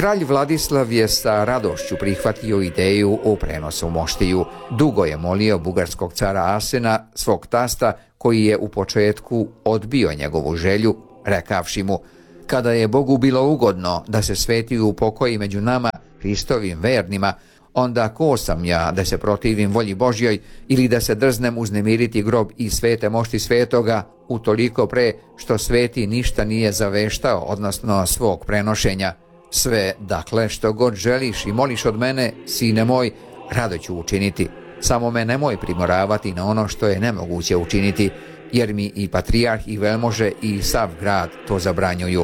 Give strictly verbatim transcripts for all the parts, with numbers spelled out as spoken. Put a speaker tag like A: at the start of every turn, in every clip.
A: Kralj Vladislav je sa radošću prihvatio ideju o prenosu moštiju. Dugo je molio bugarskog cara Asena, svog tasta, koji je u početku odbio njegovu želju, rekavši mu: kada je Bogu bilo ugodno da se sveti upokoji među nama, Hristovim vernima, onda ko sam ja da se protivim volji Božjoj ili da se drznem uznemiriti grob i svete mošti svetoga, utoliko pre što sveti ništa nije zaveštao, odnosno svog prenošenja. Sve, dakle, što god želiš i moliš od mene, sine moj, rado ću učiniti. Samo me nemoj primoravati na ono što je nemoguće učiniti, jer mi i patrijarh i velmože i sav grad to zabranjuju.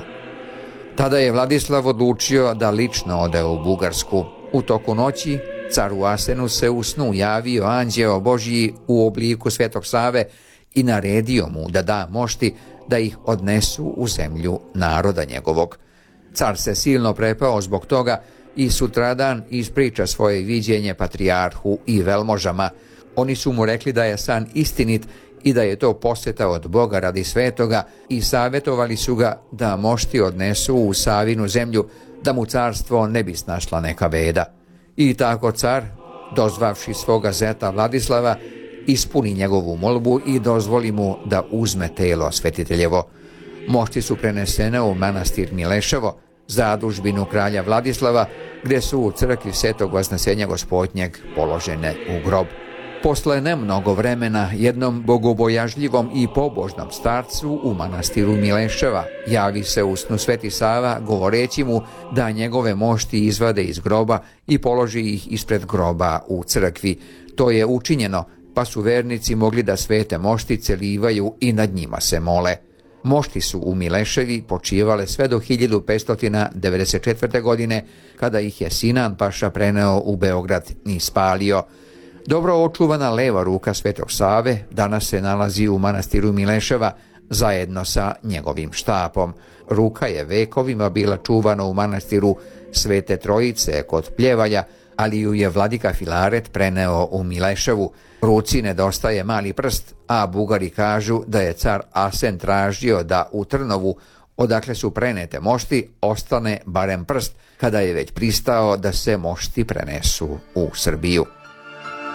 A: Tada je Vladislav odlučio da lično ode u Bugarsku. U toku noći caru Asenu se u snu javio anđeo Božji u obliku Svetog Save i naredio mu da da mošti da ih odnesu u zemlju naroda njegovog. Car se silno prepao zbog toga i sutradan ispriča svoje viđenje patrijarhu i velmožama. Oni su mu rekli da je san istinit i da je to posjeta od Boga radi svetoga i savjetovali su ga da mošti odnesu u Savinu zemlju, da mu carstvo ne bi snašla neka beda. I tako car, dozvavši svoga zeta Vladislava, ispuni njegovu molbu i dozvoli mu da uzme telo svetiteljevo. Mošti su prenesene u manastir Mileševo, zadužbinu kralja Vladislava, gdje su u crkvi Svetog Vasnesenja Gospodnjeg položene u grob. Posle nemnogo vremena jednom bogobojažljivom i pobožnom starcu u manastiru Mileševa javi se u snu Sveti Sava, govoreći mu da njegove mošti izvade iz groba i položi ih ispred groba u crkvi. To je učinjeno, pa su vernici mogli da svete moštice livaju i nad njima se mole. Mošti su u Mileševi počivale sve do hiljadu petsto devedeset četvrte. godine, kada ih je Sinan paša preneo u Beograd i spalio. Dobro očuvana leva ruka Svetog Save danas se nalazi u manastiru Mileševa zajedno sa njegovim štapom. Ruka je vekovima bila čuvana u manastiru Svete Trojice kod Pljevalja, ali ju je vladika Filaret preneo u Mileševu. Ruci nedostaje mali prst, a Bugari kažu da je car Asen tražio da u Trnovu, odakle su prenete mošti, ostane barem prst, kada je već pristao da se mošti prenesu u Srbiju.